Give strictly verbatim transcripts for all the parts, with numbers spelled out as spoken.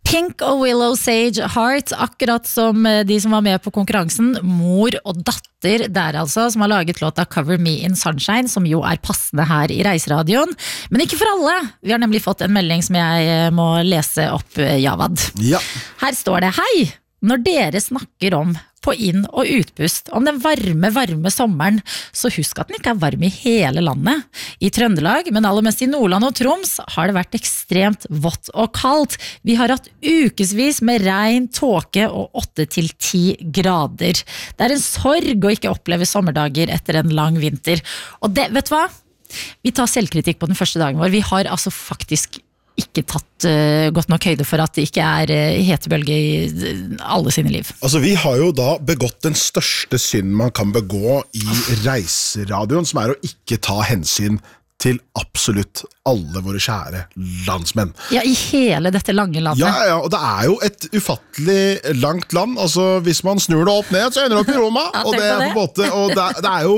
Pink og Willow Sage Heart, akkurat som de som var med på konkurransen, mor og datter der altså, som har laget låta Cover Me in Sunshine, som jo er passende her i Reiseradioen. Men ikke for alle. Vi har nemlig fått en melding som jeg må lese opp, Javad. Ja. Her står det, hei! Når dere snakker om på inn- og utpust, om den varme, varme sommeren, så husk at den ikke er varm i hele landet. I Trøndelag, men aller mest i Nordland og Troms, har det vært ekstremt vått og kaldt. Vi har hatt ukesvis med regn, tåke og åtte til ti grader. Det er en sorg å ikke oppleve sommerdager etter en lang vinter. Og det, vet du hva? Vi tar selvkritikk på den første dagen vår. Vi har altså faktisk ikke tatt uh, godt nok høyde for at det ikke er uh, hetebølge i uh, alle sine liv. Altså, vi har jo da begått den største synd man kan begå i Reiseradioen, som er å ikke ta hensyn til absolutt alle våre kjære landsmenn. Ja, i hele dette lange landet. Ja, ja, og det er jo et ufattelig langt land. Altså, hvis man snur det opp ned, så ender det opp i Roma. Ja, og det er på en måte, og det, det er jo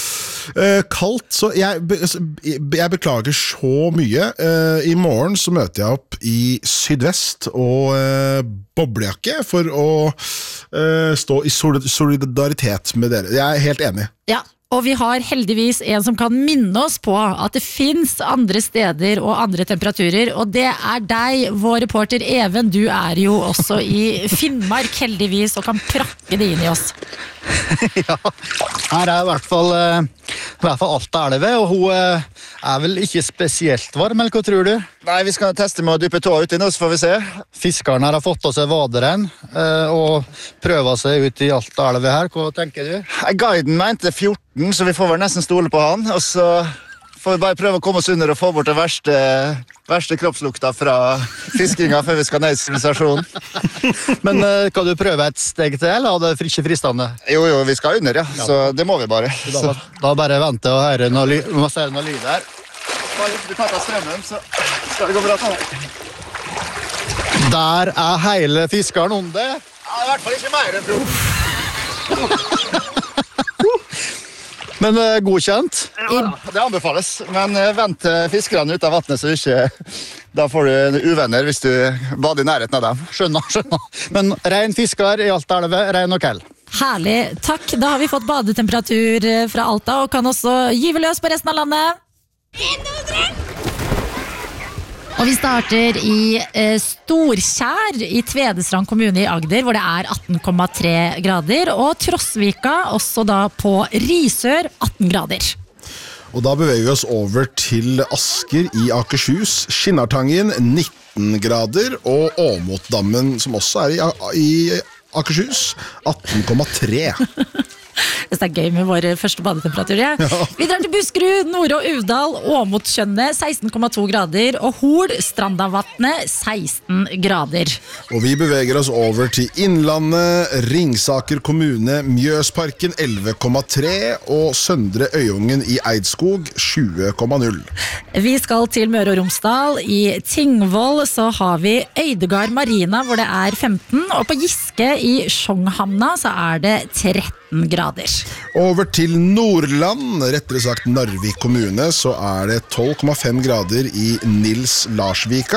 uh, kaldt, så jeg, jeg beklager så mye. Uh, I morgen så møter jeg opp i Sydvest og uh, boblejakke for å uh, stå i solidaritet med dere. Jeg er helt enig. Ja. Og vi har heldigvis en som kan minne oss på at det finnes andre steder og andre temperaturer, og det er deg, vår reporter Even. Du er jo også i Finnmark heldigvis og kan prakke det inn i oss. Ja, her er i hvert fall, i hvert fall Altaelva, og hun er vel ikke spesielt varm, eller hva tror du? Nei, vi skal teste med å dyppe tåa uti nå, så får vi se. Fiskeren her har fått av seg vaderen, og prøver seg ut i Altaelva her. Hva tenker du? Guiden mente fjorten, så vi får vel nesten stole på han, og så får vi bare prøve å komme oss under og få bort det verste, verste kroppslukta fra fiskinga før vi skal ned i sivilisasjonen. Men uh, kan du prøve et steg til, eller er det ikke fristende? Jo, jo, vi skal under, ja, ja. Så det må vi bare. Da, da bare vente og høre noe, ly må se noe lyd her. Bare du tar av strømmen, så skal det gå bra sånn. Der er hele fiskeren under. Ja, i hvert fall ikke mer enn tro. Men uh, godkjent? Ja, det anbefales. Men uh, vent til fiskerne ut av vattnet, så ikke da får du uvenner hvis du bader i nærheten av dem. Skjønner, skjønner. Men rein fisker i Altaelva, rein og kall. Herlig, takk. Da har vi fått badetemperatur fra Alta, og kan også gyve løs på resten av landet. Og vi starter i eh, Storkjær i Tvedestrand kommune i Agder, hvor det er atten komma tre grader, og Trosvika også da på Risør atten grader. Og da beveger vi oss over til Asker i Akershus, Skinnartangen nitten grader, og Åmotdammen, som også er i, i Akershus, atten komma tre. Det er gøy med våre første badetemperatur, ja. Ja. Vi drar til Buskerud, Nore og Uvdal, Åmotskjønne seksten komma to grader, og Hol, Strandavatnet seksten grader. Og vi beveger oss over til Innlandet, Ringsaker kommune, Mjøsparken elleve komma tre, og Søndre Øyungen i Eidskog tjue komma null. Vi skal til Møre og Romsdal. I Tingvoll så har vi Øydegard Marina, hvor det er femten, og på Giske i Sjongshamna så er det tretten grader. Over til Nordland, rettere sagt Narvik kommune, så er det tolv komma fem grader i Nils Larsvika.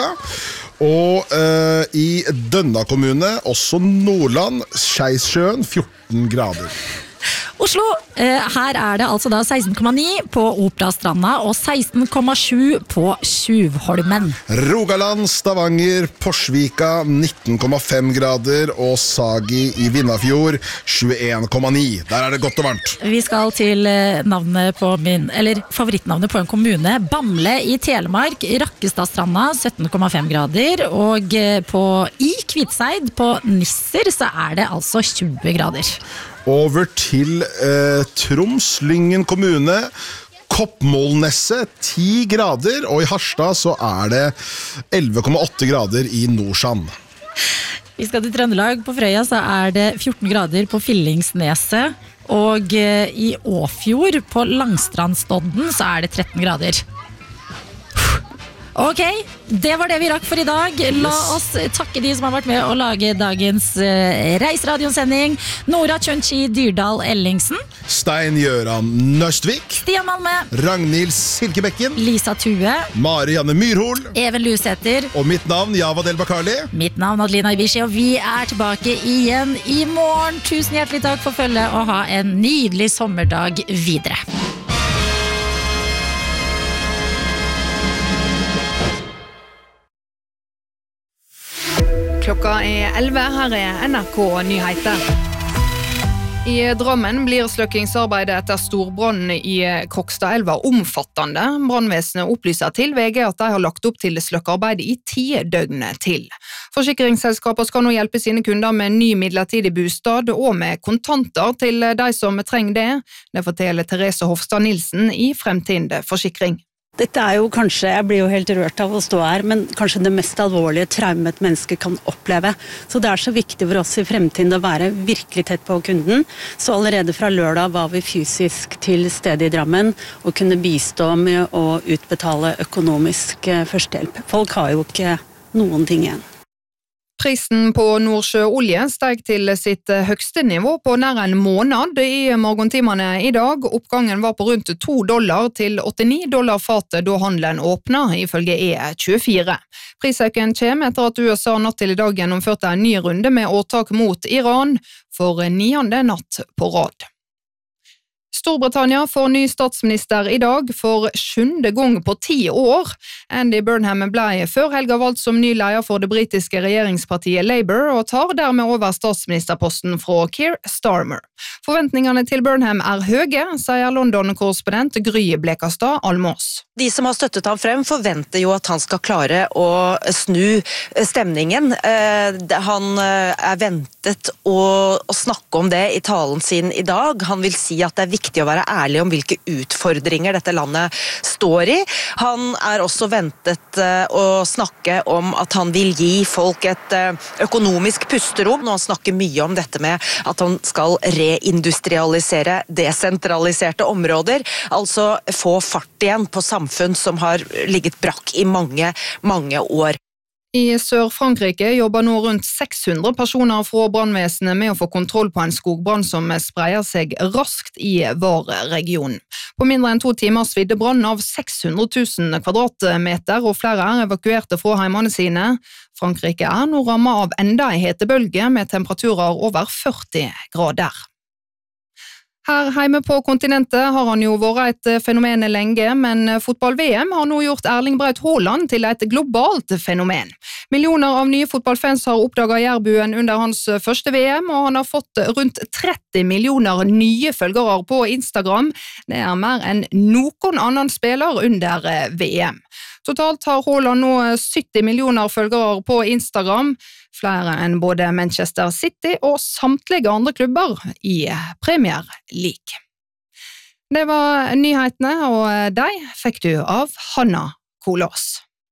Og uh, i Dønna kommune, også Nordland, Skeisjøen, fjorten grader. Oslo, eh, her er det altså da seksten komma ni på Operastranda og seksten komma sju på Tjuvholmen. Rogaland, Stavanger, Porsvika nitten komma fem grader og Sagi i Vindafjord tjueen komma ni. Der er det godt og varmt. Vi skal til navnet på min, eller favorittnavnet på en kommune, Bamble i Telemark, Rakkestadstranda sytten komma fem grader, og på i Kvitseid på Nisser så er det altså tjue grader. Over til eh, Troms, Lyngen kommune, Koppmålnesset ti grader, og i Harstad så er det elleve komma åtte grader i Nordsand. Vi skal til Trøndelag. På Frøya så er det fjorten grader på Fillingsneset, og eh, i Åfjord på Langstrandstodden så er det tretten grader. Ok, det var det vi rakk for i dag. La oss takke de som har vært med å lage dagens uh, Reiseradioen-sending. Nora Tjønchi Dyrdal Ellingsen, Stein Gjøran Nøstvik, Stian Malme, Ragnhild Silkebekken, Lisa Tue, Marianne Myrhol, Even Lusæter, og mitt navn Javad El Bakkali. mitt navn Adelina Ibishi, og vi er tilbake igjen i morgen. Tusen hjertelig takk for følget, og ha en nydelig sommerdag videre. Klokka er elleve, her er N R K Nyheter. I Drammen blir sløkkingsarbeidet etter storbrann i Krokstadelva omfattende. Brannvesenet opplyser til V G at de har lagt opp til sløkkearbeid i ti døgn til. Forsikringsselskaper skal nå hjelpe sine kunder med ny midlertidig bostad og med kontanter til de som trenger det. Det forteller Therese Hofstad Nilsen i Fremtind Forsikring. Dette er jo kanskje, jeg blir jo helt rørt av å stå her, men kanskje det mest alvorlige traumet et menneske kan oppleve. Så det er så viktig for oss i Fremtiden å være virkelig tett på kunden. Så allerede fra lørdag var vi fysisk til stede i Drammen og kunne bistå med å utbetale økonomisk førstehjelp. Folk har jo ikke noen ting igjen. Prisen på Nordsjøolje steg til sitt høgste nivå på nær en måned i morgentimene i dag. Oppgangen var på rundt to dollar til åttini dollar fatet da handelen åpnet, ifølge E tjuefire. Prisøken kommer etter at U S A natt til i dag gjennomførte en ny runde med åtak mot Iran for niende natt på rad. Storbritannia får ny statsminister i dag for sjuende gang på ti år. Andy Burnham ble før helga valgt som ny leder for det britiske regjeringspartiet Labour og tar dermed over statsministerposten fra Keir Starmer. Forventningene til Burnham er høye, sier London-korrespondent Gry Blekastad Almås. De som har støttet ham frem forventer jo at han skal klare å snu stemningen. Han er ventet å snakke om det i talen sin i dag. Han vil si at det er viktig å være ærlig om hvilke utfordringer dette landet står i. Han er også ventet å snakke om at han vil gi folk et økonomisk pusterom, og han snakker mye om dette med at han skal reindustrialisere desentraliserte områder, altså få fart igjen på samfunn som har ligget brakk i mange, mange år. I Sør-Frankrike jobber nå rundt seks hundre personer fra brannvesenet med å få kontroll på en skogbrann som spreier seg raskt i Var-regionen. På mindre enn to timer svidde brann av seks hundre tusen kvadratmeter, og flere er evakuerte fra heimene sine. Frankrike er nå rammet av enda en hetebølge med temperaturer over førti grader. Her hjemme på kontinentet har han jo vært et fenomen lenge, men fotball-V M har nå gjort Erling Braut Haaland til et globalt fenomen. Millioner av nye fotballfans har oppdaget Jærbuen under hans første V M, og han har fått rundt tretti millioner nye følgere på Instagram. Det er mer enn noen annen spiller under V M. Totalt har Haaland nå sytti millioner følgere på Instagram, flere enn både Manchester City og samtlige andre klubber i Premier League. Det var nyhetene, og de fikk du av Hanna Kolås.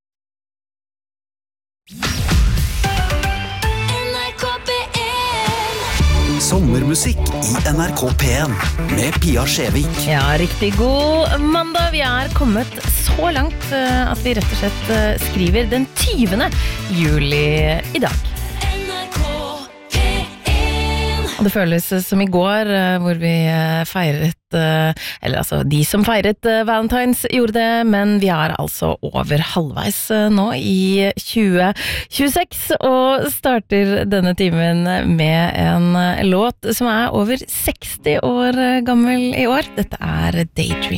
Sommermusikk i N R K P en med Pia Skjevik. Ja, riktig god mandag. Vi er kommet så langt at vi rett og slett skriver den tyvende juli i dag. Og det føles som i går, hvor vi feiret, eller altså de som feiret Valentines gjorde det, men vi er altså over halvveis nå i tjue tjueseks, og starter denne timen med en låt som er over seksti år gammel i år. Dette er Daydream.